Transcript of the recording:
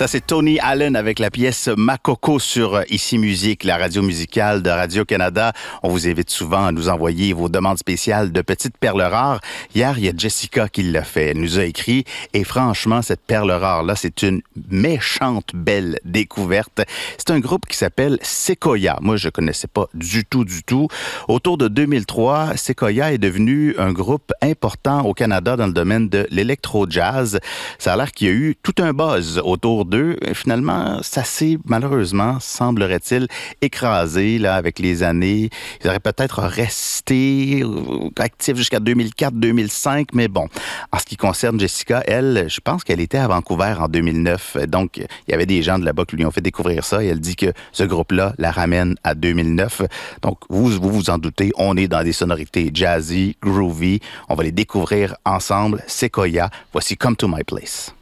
Ça, c'est Tony Allen avec la pièce Makoko sur Ici Musique, la radio musicale de Radio-Canada. On vous invite souvent à nous envoyer vos demandes spéciales de petites perles rares. Hier, il y a Jessica qui l'a fait. Elle nous a écrit et franchement, cette perle rare-là, c'est une méchante belle découverte. C'est un groupe qui s'appelle Sequoia. Moi, je connaissais pas du tout. Autour de 2003, Sequoia est devenu un groupe important au Canada dans le domaine de l'électro-jazz. Ça a l'air qu'il y a eu tout un buzz autour d'eux. Finalement, ça s'est malheureusement, semblerait-il, écrasé là, avec les années. Ils auraient peut-être resté actifs jusqu'à 2004-2005, mais bon. En ce qui concerne Jessica, elle, je pense qu'elle était à Vancouver en 2009. Donc, il y avait des gens de là-bas qui lui ont fait découvrir ça et elle dit que ce groupe-là la ramène à 2009. Donc, vous en doutez, on est dans des sonorités jazzy, groovy. On va les découvrir ensemble. Sequoia, voici Come to My Place.